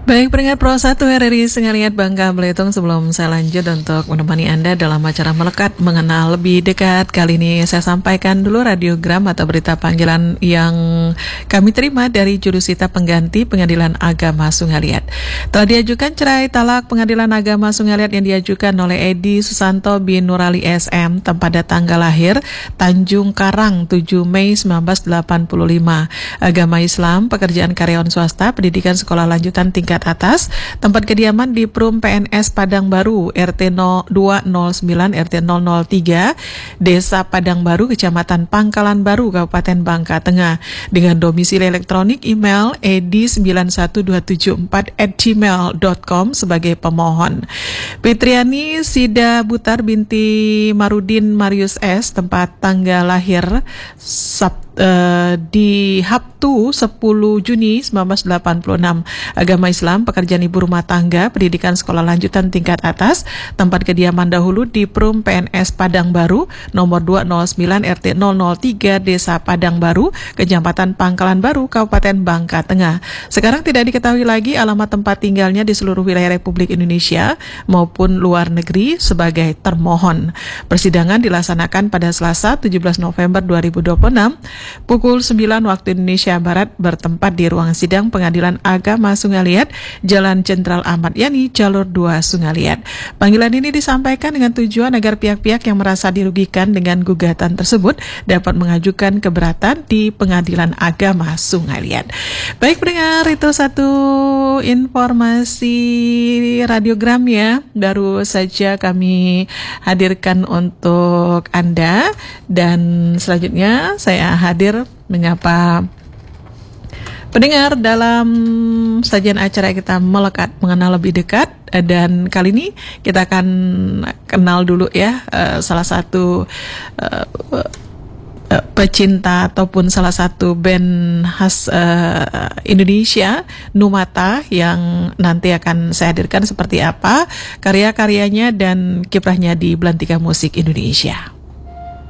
Baik, pendengar Pro 1 RRI Sengaliat Bangka Belitung, sebelum saya lanjut untuk menemani Anda dalam acara Melekat Mengenal Lebih Dekat, kali ini saya sampaikan dulu radiogram atau berita panggilan yang kami terima dari jurusita pengganti Pengadilan Agama Sungaliat. Telah diajukan cerai talak Pengadilan Agama Sungaliat yang diajukan oleh Edi Susanto bin Nurali SM, tempat dan tanggal lahir Tanjung Karang 7 Mei 1985. Agama Islam, pekerjaan karyawan swasta, pendidikan sekolah lanjutan tingkat atas, tempat kediaman di Perum PNS Padang Baru, RT 209 RT 003, Desa Padang Baru, Kecamatan Pangkalan Baru, Kabupaten Bangka Tengah, dengan domisili elektronik email edi91274@gmail.com sebagai pemohon. Fitriani Sida Butar binti Marudin Marius S, tempat tanggal lahir di Sabtu 10 Juni 1986. Agama Islam, pekerjaan ibu rumah tangga, pendidikan sekolah lanjutan tingkat atas, tempat kediaman dahulu di Perum PNS Padang Baru, nomor 209 RT 003, Desa Padang Baru, Kecamatan Pangkalan Baru, Kabupaten Bangka Tengah. Sekarang tidak diketahui lagi alamat tempat tinggalnya di seluruh wilayah Republik Indonesia maupun luar negeri sebagai termohon. Persidangan dilaksanakan pada Selasa 17 November 2026 pukul 9 waktu Indonesia Barat, bertempat di ruang sidang Pengadilan Agama Sungaliat, Jalan Jenderal Ahmad Yani, Jalur 2 Sungaliat. Panggilan ini disampaikan dengan tujuan agar pihak-pihak yang merasa dirugikan dengan gugatan tersebut dapat mengajukan keberatan di Pengadilan Agama Sungaliat. Baik pendengar, itu satu informasi radiogram ya, baru saja kami hadirkan untuk Anda, dan selanjutnya saya hadir menyapa pendengar dalam sajian acara kita Melekat Mengenal Lebih Dekat. Dan kali ini kita akan kenal dulu ya salah satu pecinta ataupun salah satu band khas Indonesia, Numata, yang nanti akan saya hadirkan seperti apa karya-karyanya dan kiprahnya di belantika musik Indonesia.